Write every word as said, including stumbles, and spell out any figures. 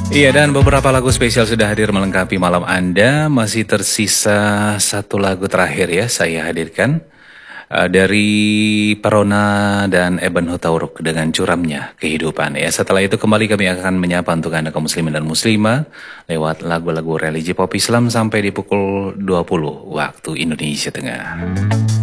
Iya, dan beberapa lagu spesial sudah hadir melengkapi malam Anda. Masih tersisa satu lagu terakhir ya saya hadirkan. Eh, dari Parona dan Eben Hutauruk dengan curamnya kehidupan ya. Setelah itu kembali kami akan menyapa untuk Anda kaum muslimin dan muslimah lewat lagu-lagu religi pop Islam sampai di pukul dua puluh waktu Indonesia Tengah.